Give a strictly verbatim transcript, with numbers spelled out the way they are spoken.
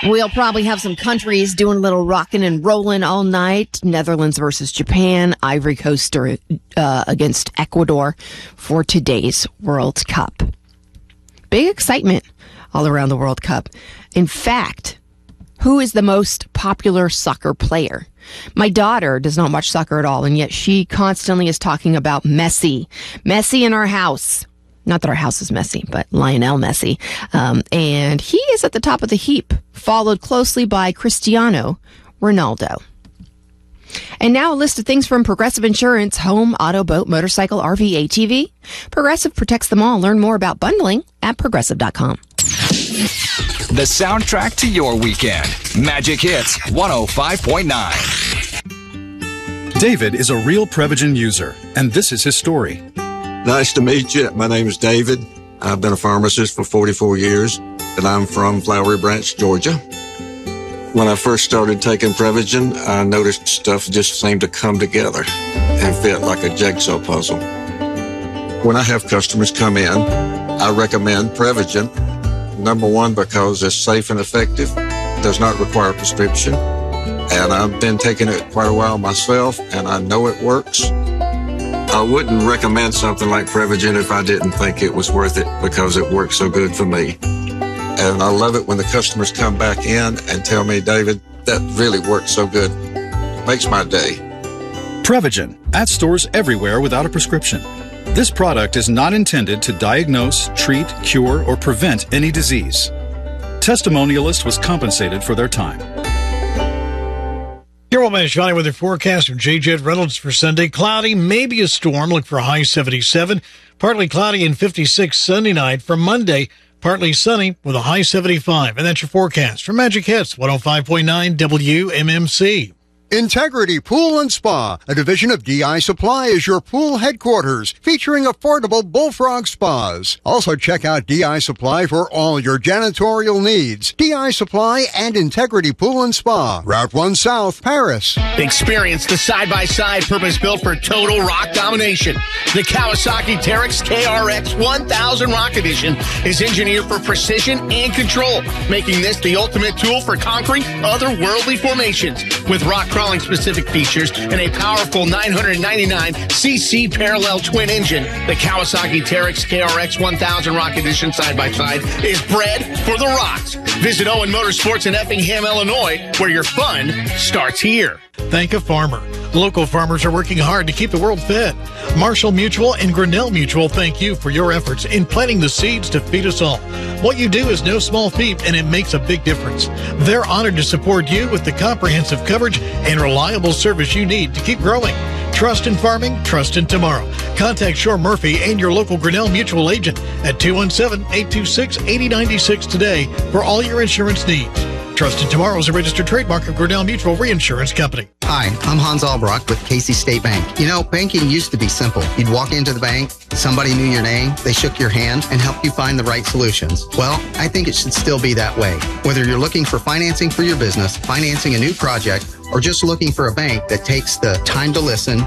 We'll probably have some countries doing a little rocking and rolling all night. Netherlands versus Japan, Ivory Coast uh, against Ecuador for today's World Cup. Big excitement all around the World Cup. In fact, who is the most popular soccer player? My daughter does not watch soccer at all, and yet she constantly is talking about Messi. Messi in our house. Not that our house is messy, but Lionel Messi. Um, and he is at the top of the heap, followed closely by Cristiano Ronaldo. And now a list of things from Progressive Insurance: home, auto, boat, motorcycle, R V, A T V. Progressive protects them all. Learn more about bundling at progressive dot com. The soundtrack to your weekend. Magic Hits one oh five point nine. David is a real Prevagen user, and this is his story. Nice to meet you. My name is David. I've been a pharmacist for forty-four years, and I'm from Flowery Branch, Georgia. When I first started taking Prevagen, I noticed stuff just seemed to come together and fit like a jigsaw puzzle. When I have customers come in, I recommend Prevagen. Number one, because it's safe and effective, does not require a prescription, and I've been taking it quite a while myself, and I know it works. I wouldn't recommend something like Prevagen if I didn't think it was worth it, because it works so good for me. And I love it when the customers come back in and tell me, David, that really works so good. Makes my day. Prevagen, at stores everywhere without a prescription. This product is not intended to diagnose, treat, cure, or prevent any disease. Testimonialist was compensated for their time. Here we'll manage Johnny weather forecast from J Jet Reynolds for Sunday. Cloudy, maybe a storm. Look for a high seventy-seven. Partly cloudy and fifty-six Sunday night. For Monday, partly sunny with a high seventy-five. And that's your forecast from Magic Hits one oh five point nine W M M C. Integrity Pool and Spa, a division of D I Supply, is your pool headquarters, featuring affordable bullfrog spas. Also check out D I Supply for all your janitorial needs. D I Supply and Integrity Pool and Spa, Route one South, Paris. Experience the side-by-side purpose-built for total rock domination. The Kawasaki Teryx K R X one thousand Rock Edition is engineered for precision and control, making this the ultimate tool for conquering otherworldly formations. With rock crawling specific features and a powerful nine hundred ninety-nine c c parallel twin engine, the Kawasaki Teryx K R X one thousand Rock Edition side-by-side is bred for the rocks. Visit Owen Motorsports in Effingham, Illinois, where your fun starts here. Thank a farmer. Local farmers are working hard to keep the world fed. Marshall Mutual and Grinnell Mutual thank you for your efforts in planting the seeds to feed us all. What you do is no small feat, and it makes a big difference. They're honored to support you with the comprehensive coverage and reliable service you need to keep growing. Trust in farming, trust in tomorrow. Contact Shore Murphy and your local Grinnell Mutual agent at two one seven, eight two six, eight zero nine six today for all your insurance needs. Trust in Tomorrow is a registered trademark of Grinnell Mutual Reinsurance Company. Hi, I'm Hans Albrock with Casey State Bank. You know, banking used to be simple. You'd walk into the bank, somebody knew your name, they shook your hand, and helped you find the right solutions. Well, I think it should still be that way. Whether you're looking for financing for your business, financing a new project, or just looking for a bank that takes the time to listen